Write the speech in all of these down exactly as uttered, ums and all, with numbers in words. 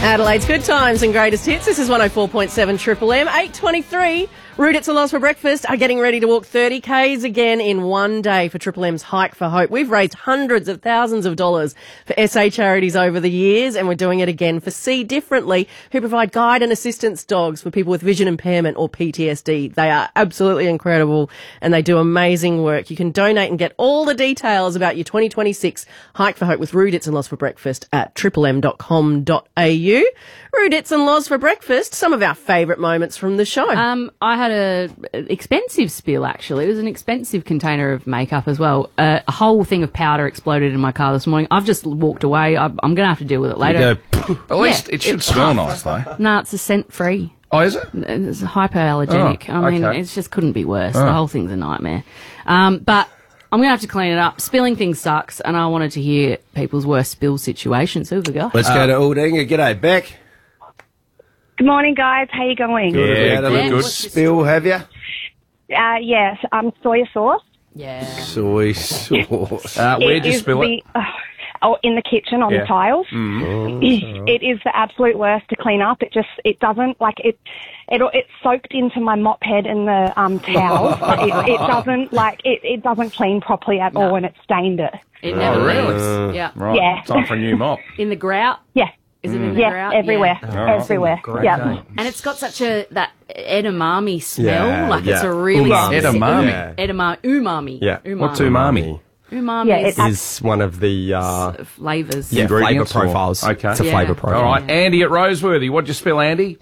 Adelaide's good times and greatest hits. This is one oh four point seven Triple M. eight twenty-three. Rudits and Loz for breakfast are getting ready to walk thirty kays again in one day for Triple M's Hike for Hope. We've raised hundreds of thousands of dollars for S A charities over the years, and we're doing it again for See Differently, who provide guide and assistance dogs for people with vision impairment or P T S D. They are absolutely incredible, and they do amazing work. You can donate and get all the details about your twenty twenty-six Hike for Hope with Rudits and Loz for breakfast at triple m dot com dot a u. Rudits and Loz for breakfast, some of our favourite moments from the show. Um, I had a expensive spill, actually. It was an expensive container of makeup as well. Uh, a whole thing of powder exploded in my car this morning. I've just walked away. I, I'm going to have to deal with it later. Go, at least Yeah, it should it- smell nice, though. No, it's a scent-free. Oh, is it? It's hypoallergenic. Oh, I mean, okay. it just couldn't be worse. Oh. The whole thing's a nightmare. Um, but I'm going to have to clean it up. Spilling things sucks, and I wanted to hear people's worst spill situations. Who have we got? Let's go to Aldinga. G'day, Beck. Good morning, guys. How you going? Good. Yeah, Had a good, little good. spill, have you? Uh, yes, um, soy sauce. Yeah. Soy sauce. Uh, where'd you is spill the, it? Uh, oh, in the kitchen on Yeah. the tiles. Oh, It, it is the absolute worst to clean up. It just, it doesn't, like, it, it, it's soaked into my mop head and the um, towels. But it, it doesn't, like, it, it doesn't clean properly at all, and it stained it. It never really? leaves. Yeah. Right, Yeah. time for a new mop. In the grout. Yeah. Is it in the Yeah, grout? everywhere. Yeah. right. Everywhere. Yeah. And it's got such a, that edamame smell. Yeah, like it's yeah. a really... Umami. Edamame. Yeah. Edamame. Umami. Yeah. Umami. What's umami? Umami Yeah, is it's- Is one of the uh, flavours. yeah, flavour Ingredients or- profiles. Okay. It's a Yeah. flavour profile. All right, Andy at Roseworthy. What'd you spill, Andy?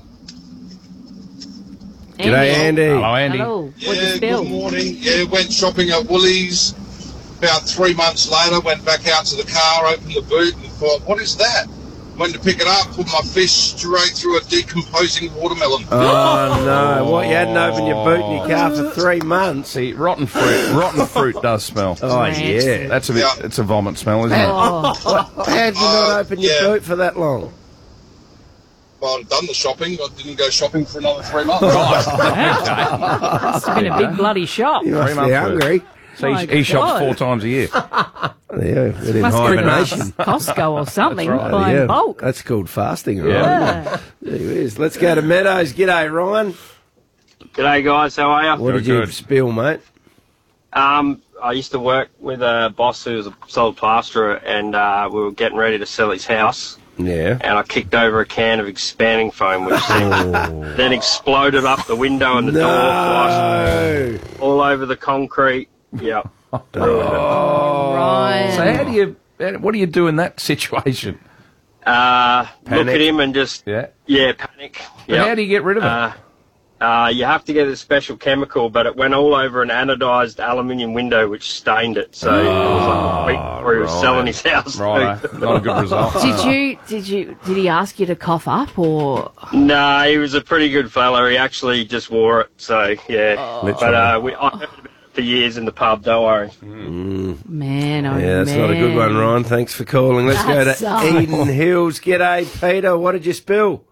G'day, Andy. Hello, Andy. Hello. What'd you Yeah, spill? good morning. Yeah, went shopping at Woolies. About three months later, went back out to the car, opened the boot, and thought, "What is that?" Went to pick it up, put my fish straight through a decomposing watermelon. Oh, no. What, you hadn't opened your boot in your car for three months? See, rotten fruit. Rotten fruit does smell. Oh, Right. yeah. That's a bit. Yeah. It's a vomit smell, isn't it? Oh, How did you not Uh, open your yeah. boot for that long? Well, I'd done the shopping. I didn't go shopping for another three months. it's been a big bloody shop. You must Three be months worth. hungry. So My he, he shops God. four times a year. Yeah, bit in Must have been hibernation. Costco or something. That's right. Buying Yeah, bulk. that's called fasting, right? Yeah. There he is. Let's go to Meadows. G'day, Ryan. G'day guys, how are you? What Good, did you good. spill, mate? Um, I used to work with a boss who was a solid plasterer, and uh, we were getting ready to sell his house, Yeah. and I kicked over a can of expanding foam, which then exploded up the window and the door, No. flushed all over the concrete. Yep. Right. So how do you? What do you do in that situation? Uh, look Panic. at him and just, Yeah. yeah, panic. But Yep. how do you get rid of it? Uh, uh, you have to get a special chemical, but it went all over an anodised aluminium window, which stained it. So it was like a week before he was right. selling his house. right. Not a good result. Did you, did you, did he ask you to cough up or? No, he was a pretty good fella. He actually just wore it. So, yeah. But uh, we, I heard about it for years in the pub, don't worry. Man, oh Yeah, that's man. not a good one, Ryan. Thanks for calling. Let's go That to sucks. Eden Hills. G'day, Peter. What did you spill?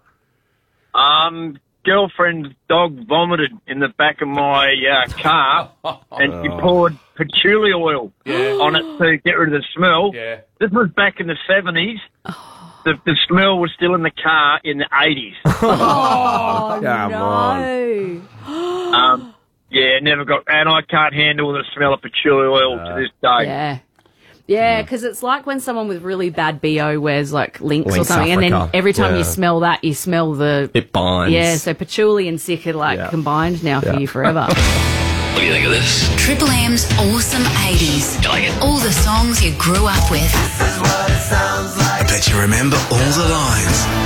Um, girlfriend's dog vomited in the back of my uh, car, and she poured patchouli oil on it to get rid of the smell. Yeah. This was back in the seventies. The, the smell was still in the car in the eighties. Oh, Come no. um, yeah, never got, and I can't handle the smell of patchouli oil to this day. Yeah. Yeah, because it's like when someone with really bad B O wears like Lynx, or Lynx something, and then Africa. every time Yeah. you smell that, you smell the... It binds. Yeah, so patchouli and sick are like Yeah. combined now for Yeah. you forever. What do you think of this? Triple M's Awesome eighties. You like it? All the songs you grew up with. I bet you remember all the lines.